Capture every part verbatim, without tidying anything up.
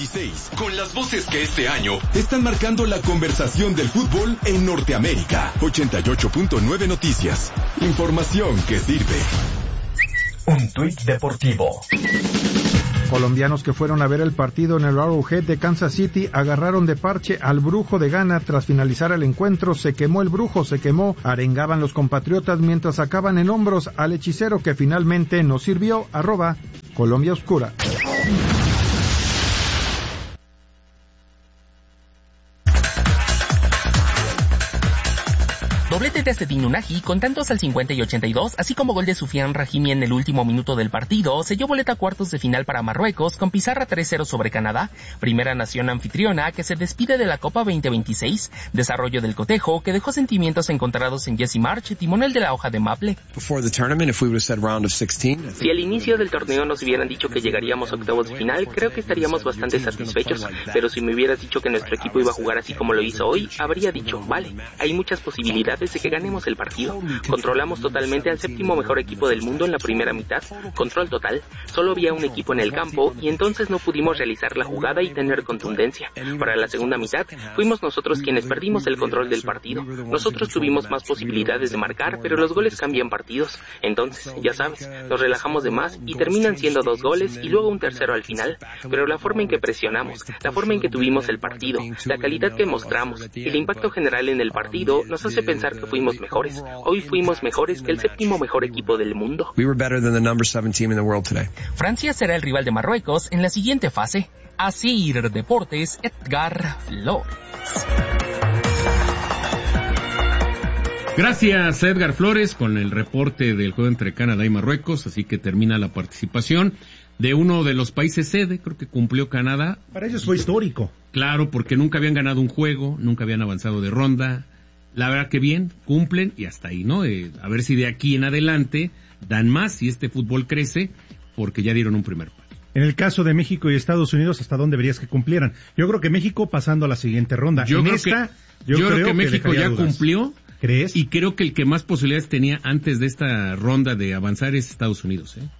veintiséis, con las voces que este año están marcando la conversación del fútbol en Norteamérica. ochenta y ocho punto nueve Noticias. Información que sirve. Un tuit deportivo. Colombianos que fueron a ver el partido en el Arrowhead de Kansas City agarraron de parche al Brujo de Ghana. Tras finalizar el encuentro, se quemó el Brujo, se quemó, arengaban los compatriotas mientras sacaban en hombros al hechicero que finalmente no sirvió. Arroba Colombia Oscura. Doblete de Azzedine Ounahi con tantos al cincuenta y ochenta y dos, así como gol de Soufiane Rahimi en el último minuto del partido, selló boleta a cuartos de final para Marruecos con pizarra tres cero sobre Canadá, primera nación anfitriona que se despide de la Copa veinte veintiséis, desarrollo del cotejo que dejó sentimientos encontrados en Jesse March, timonel de la hoja de maple. Si al inicio del torneo nos hubieran dicho que llegaríamos a octavos de final, creo que estaríamos bastante satisfechos, pero si me hubieras dicho que nuestro equipo iba a jugar así como lo hizo hoy, habría dicho, vale, hay muchas posibilidades de que ganemos el partido. Controlamos totalmente al séptimo mejor equipo del mundo en la primera mitad, control total, solo había un equipo en el campo y entonces no pudimos realizar la jugada y tener contundencia. Para la segunda mitad, fuimos nosotros quienes perdimos el control del partido. Nosotros tuvimos más posibilidades de marcar, pero los goles cambian partidos. Entonces, ya sabes, nos relajamos de más y terminan siendo dos goles y luego un tercero al final. Pero la forma en que presionamos, la forma en que tuvimos el partido, la calidad que mostramos, el impacto general en el partido nos hace pensar que fuimos mejores. Hoy fuimos mejores que el séptimo mejor equipo del mundo. Francia será el rival de Marruecos en la siguiente fase. Asir Deportes, Edgar Flores. Gracias, Edgar Flores, con el reporte del juego entre Canadá y Marruecos, así que termina la participación de uno de los países sede, creo que cumplió Canadá. Para ellos fue histórico. Claro, porque nunca habían ganado un juego, nunca habían avanzado de ronda. La verdad que bien, cumplen y hasta ahí, ¿no? Eh, a ver si de aquí en adelante dan más y este fútbol crece, porque ya dieron un primer paso. En el caso de México y Estados Unidos, ¿hasta dónde verías que cumplieran? Yo creo que México pasando a la siguiente ronda. Yo, en creo, esta, que, yo yo creo creo que que México ya dudas. cumplió. ¿Crees? Y creo que el que más posibilidades tenía antes de esta ronda de avanzar es Estados Unidos, ¿eh?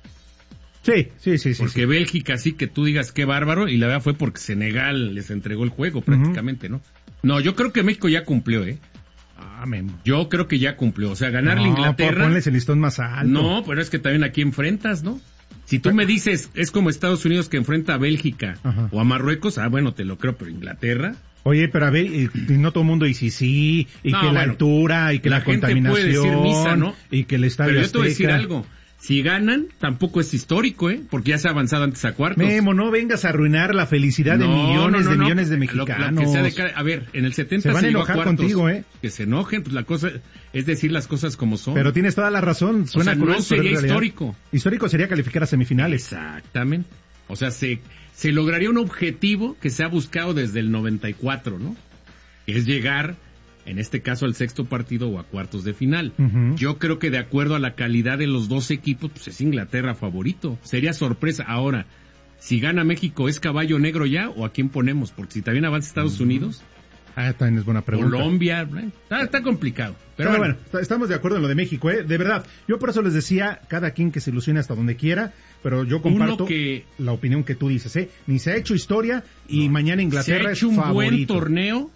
Sí, sí, sí, sí. Porque sí. Bélgica sí que tú digas qué bárbaro, y la verdad fue porque Senegal les entregó el juego prácticamente, uh-huh. ¿no? No, yo creo que México ya cumplió, ¿eh? Amén. Yo creo que ya cumplió, o sea, ganarle a no, Inglaterra... ponles el listón más alto. No, pero es que también aquí enfrentas, ¿no? Si tú me dices, es como Estados Unidos que enfrenta a Bélgica Ajá. o a Marruecos, ah, bueno, te lo creo, pero Inglaterra... Oye, pero a ver, y, y no todo el mundo dice sí, sí, y no, que bueno, la altura, y que la, la contaminación, puede decir misa, ¿no? Y que el estadio Pero yo Azteca. te voy a decir algo, si ganan, tampoco es histórico, ¿eh? Porque ya se ha avanzado antes a cuartos. Memo, no vengas a arruinar la felicidad no, de millones no, no, de millones de mexicanos. Lo, lo que sea de cada, a ver, en el setenta se van se a enojar a cuartos, contigo, ¿eh? Que se enojen, pues la cosa, es decir las cosas como son. Pero tienes toda la razón, suena o sea, cruel, no sería histórico. Histórico sería calificar a semifinales. Exactamente. O sea, se, se lograría un objetivo que se ha buscado desde el noventa y cuatro, ¿no? Es llegar, en este caso, al sexto partido o a cuartos de final. Uh-huh. Yo creo que de acuerdo a la calidad de los dos equipos, pues es Inglaterra favorito. Sería sorpresa. Ahora, si gana México, ¿es caballo negro ya o a quién ponemos? Porque si también avanza Estados uh-huh. Unidos... Ah, también es buena pregunta. Colombia, está, está complicado. Pero, pero bueno. bueno, estamos de acuerdo en lo de México, ¿eh? De verdad. Yo por eso les decía, cada quien que se ilusione hasta donde quiera, pero yo comparto que, la opinión que tú dices, ¿eh? Ni se ha hecho historia y no, mañana Inglaterra se ha hecho es un favorito. Buen torneo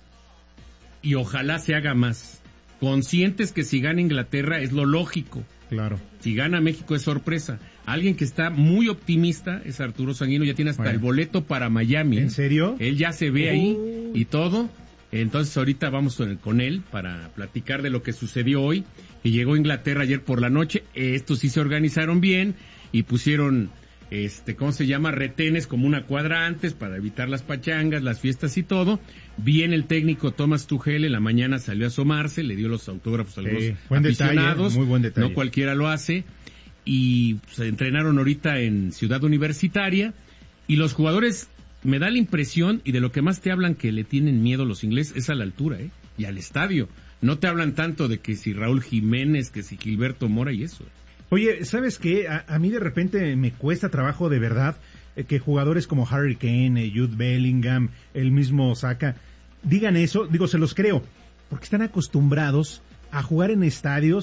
y ojalá se haga más. Conscientes que si gana Inglaterra es lo lógico. Claro. Si gana México es sorpresa. Alguien que está muy optimista es Arturo Sanguino, ya tiene hasta bueno. el boleto para Miami. ¿En serio? Él ya se ve uh. ahí y todo. Entonces ahorita vamos con él para platicar de lo que sucedió hoy, que llegó a Inglaterra ayer por la noche. Estos sí se organizaron bien y pusieron, este, ¿cómo se llama? Retenes como una cuadra antes para evitar las pachangas, las fiestas y todo. Bien el técnico Thomas Tuchel en la mañana salió a asomarse, le dio los autógrafos a los sí, buen aficionados. Detalle, muy buen detalle. No cualquiera lo hace. Y se entrenaron ahorita en Ciudad Universitaria y los jugadores... Me da la impresión, y de lo que más te hablan que le tienen miedo los ingleses, es a la altura, ¿eh? Y al estadio. No te hablan tanto de que si Raúl Jiménez, que si Gilberto Mora y eso. Oye, ¿sabes qué? A, a mí de repente me cuesta trabajo de verdad eh, que jugadores como Harry Kane, eh, Jude Bellingham, el mismo Saka, digan eso. Digo, se los creo, porque están acostumbrados a jugar en estadios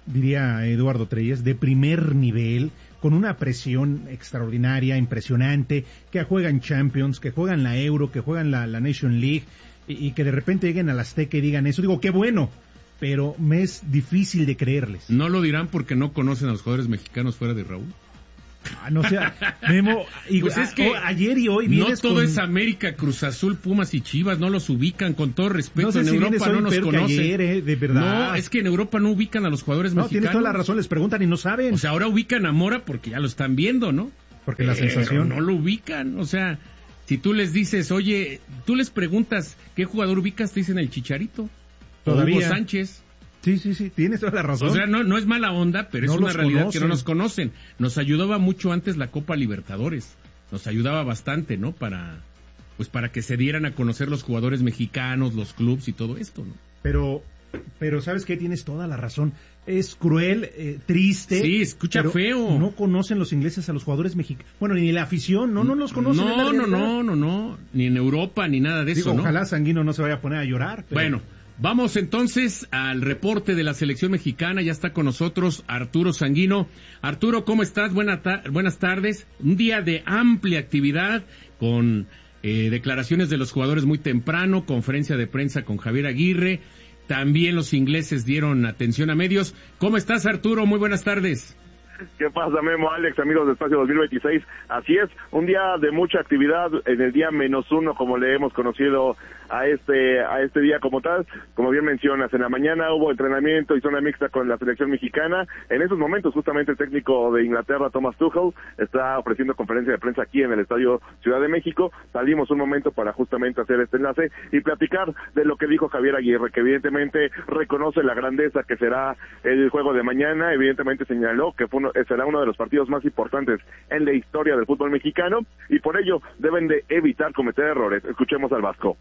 diría Eduardo Treyes, de primer nivel, con una presión extraordinaria, impresionante, que juegan Champions, que juegan la Euro, que juegan la, la Nation League, y, y que de repente lleguen al Azteca y digan eso. Digo, qué bueno, pero me es difícil de creerles. ¿No lo dirán porque no conocen a los jugadores mexicanos fuera de Raúl? Ah, no sea, Memo, y, pues es que oh, ayer y hoy no todo con... es América, Cruz Azul, Pumas y Chivas, no los ubican, con todo respeto. No sé en si Europa no nos conocen. Ayer, eh, de verdad. No, es que en Europa no ubican a los jugadores no, mexicanos. Tienes toda la razón, les preguntan y no saben. O sea, ahora ubican a Mora porque ya lo están viendo, ¿no? Porque la sensación. No lo ubican, o sea, si tú les dices, oye, tú les preguntas qué jugador ubicas, te dicen el Chicharito. Todavía. O Hugo Sánchez. Sí, sí, sí, tienes toda la razón. O sea, no, no es mala onda, pero no es una realidad conocen. que no nos conocen. Nos ayudaba mucho antes la Copa Libertadores. Nos ayudaba bastante, ¿no? Para, pues para que se dieran a conocer los jugadores mexicanos, los clubs y todo esto, ¿no? Pero, pero ¿sabes qué? Tienes toda la razón. Es cruel, eh, triste. Sí, escucha pero feo. No conocen los ingleses a los jugadores mexicanos. Bueno, ni la afición, no, no los conocen. No, no, no, no, no. Ni en Europa, ni nada de Digo, eso, ¿no? Ojalá Sanguino no se vaya a poner a llorar. Pero... Bueno. Vamos entonces al reporte de la selección mexicana. Ya está con nosotros Arturo Sanguino. Arturo, ¿cómo estás? Buena ta- buenas tardes. Un día de amplia actividad con eh, declaraciones de los jugadores muy temprano, conferencia de prensa con Javier Aguirre. También los ingleses dieron atención a medios. ¿Cómo estás, Arturo? Muy buenas tardes. ¿Qué pasa, Memo, Alex, amigos de Espacio dos mil veintiséis? Así es, un día de mucha actividad, en el día menos uno, como le hemos conocido a este a este día como tal. Como bien mencionas, en la mañana hubo entrenamiento y zona mixta con la selección mexicana. En esos momentos, justamente el técnico de Inglaterra, Thomas Tuchel, está ofreciendo conferencia de prensa aquí en el Estadio Ciudad de México. Salimos un momento para justamente hacer este enlace y platicar de lo que dijo Javier Aguirre, que evidentemente reconoce la grandeza que será el juego de mañana. Evidentemente señaló que fue uno, será uno de los partidos más importantes en la historia del fútbol mexicano y por ello deben de evitar cometer errores. Escuchemos al Vasco.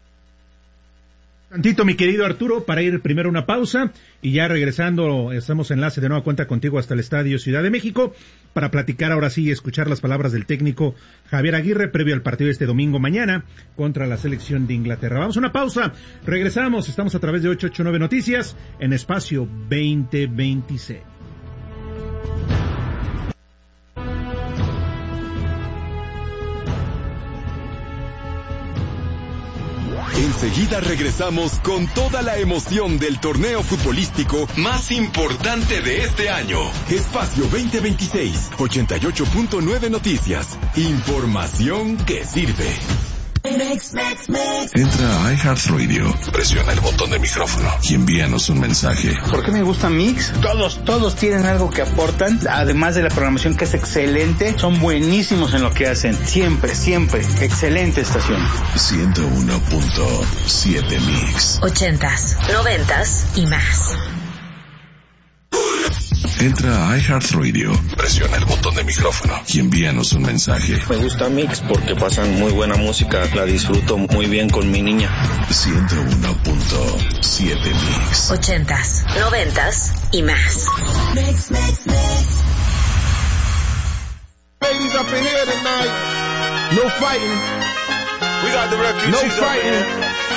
Tantito, mi querido Arturo, para ir primero a una pausa y ya regresando, estamos enlace de nueva cuenta contigo hasta el Estadio Ciudad de México para platicar ahora sí y escuchar las palabras del técnico Javier Aguirre previo al partido de este domingo mañana contra la selección de Inglaterra. Vamos a una pausa, regresamos, estamos a través de ocho ocho nueve Noticias en Espacio veinte veintiséis. Enseguida regresamos con toda la emoción del torneo futbolístico más importante de este año. Espacio veinte veintiséis, ochenta y ocho punto nueve Noticias. Información que sirve. Mix, mix, mix. Entra a iHeartRadio, presiona el botón de micrófono y envíanos un mensaje. ¿Por qué me gusta Mix? Todos, todos tienen algo que aportan, además de la programación que es excelente, son buenísimos en lo que hacen. Siempre, siempre, excelente estación. ciento uno punto siete Mix. Ochentas, noventas y más. Entra a iHeartRadio, presiona el botón de micrófono y envíanos un mensaje. Me gusta Mix porque pasan muy buena música, la disfruto muy bien con mi niña. ciento uno punto siete Mix. Ochentas, noventas y más. Mix, mix, mix. Ladies up in here tonight. No fighting. We got the refugees. No fighting.